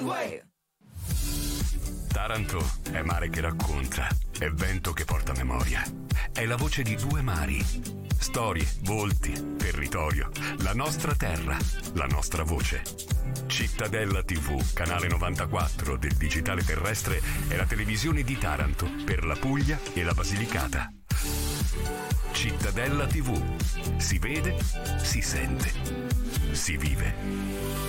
way. Taranto è mare che racconta, è vento che porta memoria. È la voce di due mari. Storie, volti, territorio, la nostra terra, la nostra voce. Cittadella TV, canale 94 del digitale terrestre, è la televisione di Taranto per la Puglia e la Basilicata. Cittadella TV. Si vede, si sente, si vive.